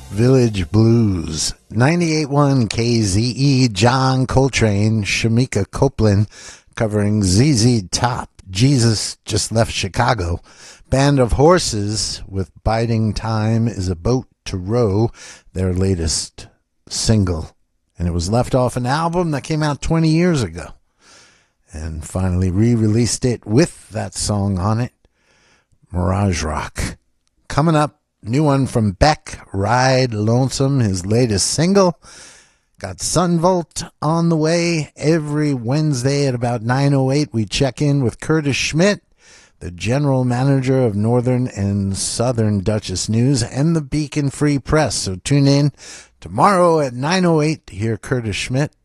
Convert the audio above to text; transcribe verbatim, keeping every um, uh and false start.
Village Blues. ninety-eight point one K Z E, John Coltrane, Shamika Copeland covering Z Z Top, Jesus Just Left Chicago. Band of Horses with Biding Time Is a Boat to Row, their latest single. And it was left off an album that came out twenty years ago. And finally re-released it with that song on it, Mirage Rock. Coming up, new one from Beck, Ride Lonesome, his latest single. Got Sunvolt on the way. Every Wednesday at about nine oh eight, we check in with Curtis Schmidt, the general manager of Northern and Southern Dutchess News and the Beacon Free Press. So tune in tomorrow at nine oh eight to hear Curtis Schmidt